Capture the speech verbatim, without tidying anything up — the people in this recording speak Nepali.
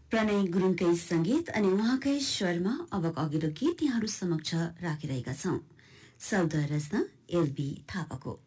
प्रणय गुरुङकै संगीत अनि उहाँकै स्वरमा अबको अघिल्लो गीत यहाँहरू समक्ष राखिरहेका छौं। शब्द रचना एलबी थापाको।